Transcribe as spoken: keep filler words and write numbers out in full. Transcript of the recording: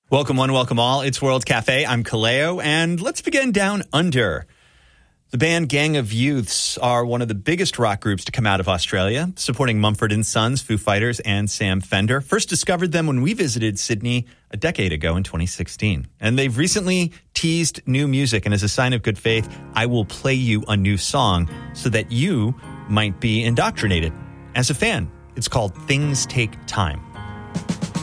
Welcome one, welcome all. It's World Cafe. I'm Kaleo, and let's begin down under. The band Gang of Youths are one of the biggest rock groups to come out of Australia, supporting Mumford and Sons, Foo Fighters, and Sam Fender. First discovered them when we visited Sydney a decade ago in twenty sixteen. And they've recently teased new music, and as a sign of good faith, I will play you a new song so that you might be indoctrinated as a fan. It's called Things Take Time.